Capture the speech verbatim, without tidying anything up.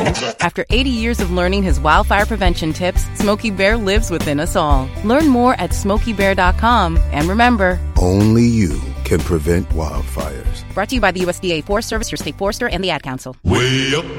After eighty years of learning his wildfire prevention tips, Smokey Bear lives within us all. Learn more at smokey bear dot com. And remember, only you can prevent wildfires. Brought to you by the U S D A Forest Service, your state forester, and the Ad Council. Way up.